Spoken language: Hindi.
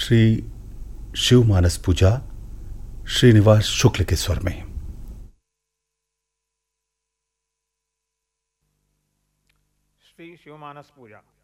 श्री शिव मानस पूजा श्रीनिवास शुक्ल के स्वर में। श्री शिव मानस पूजा।